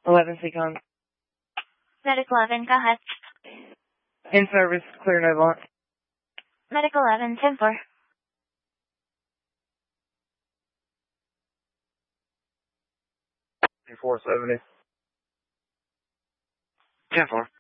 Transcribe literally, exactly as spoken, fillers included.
eleven Seacon. Medic eleven, go ahead. In service, clear no blunt. Medic eleven, ten four. four seventy. ten four.